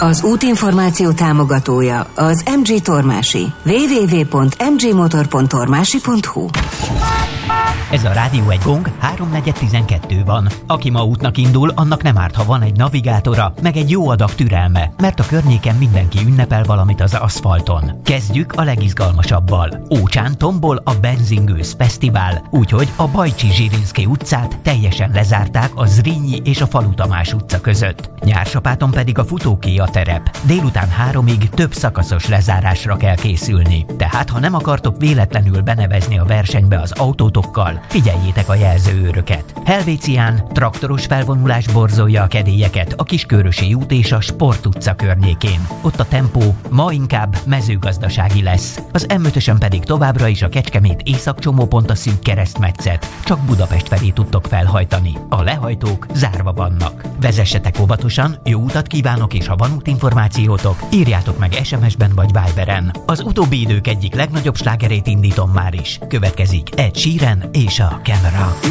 Az útinformáció támogatója az MG Tormási. www.mgmotor.tormási.hu. Ez a Rádió egy Gong, 3:4 van. Aki ma útnak indul, annak nem árt, ha van egy navigátora, meg egy jó adag türelme, mert a környéken mindenki ünnepel valamit az aszfalton. Kezdjük a legizgalmasabbal. Ócsán tombol a Benzingőz Fesztivál, úgyhogy a Bajcsi-Zsirinszky utcát teljesen lezárták a Zrínyi és a Falu Tamás utca között. Nyársapáton pedig a Futóké a terep. Délután 3-ig több szakaszos lezárásra kell készülni. Tehát, ha nem akartok véletlenül benevezni a versenybe az autótokkal, figyeljétek a jelzőőröket. Helvécián traktoros felvonulás borzolja a kedélyeket a Kiskörösi út és a Sport utca környékén. Ott a tempó ma inkább mezőgazdasági lesz. Az M5-ösön pedig továbbra is a Kecskemét északcsomópont a szűk keresztmetszet. Csak Budapest felé tudtok felhajtani. A lehajtók zárva vannak. Vezessetek óvatosan, jó utat kívánok, és ha van útinformációtok, írjátok meg SMS-ben vagy Viberen. Az utóbbi idők egyik legnagyobb slágerét indítom már is. Következik Ed Sheeran és a Camera.